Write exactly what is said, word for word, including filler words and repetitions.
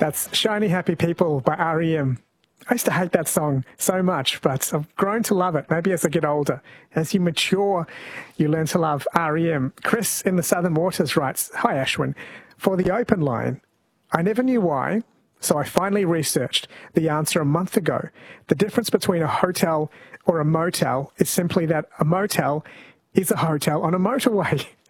That's Shiny Happy People by R E M. I used to hate that song so much, but I've grown to love it, maybe as I get older. As you mature, you learn to love R E M. Chris in the Southern Waters writes, "Hi Ashwin, for the open line, I never knew why, so I finally researched the answer a month ago. The difference between a hotel or a motel is simply that a motel is a hotel on a motorway."